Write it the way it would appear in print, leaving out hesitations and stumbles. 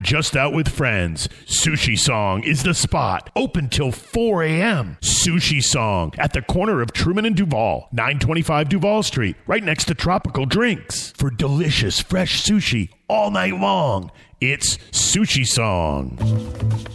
just out with friends. Sushi Song is the spot. Open till 4 a.m. Sushi Song at the corner of Truman and Duval, 925 Duval Street, right next to Tropical Drinks. For delicious, fresh sushi all night long, it's Sushi Song.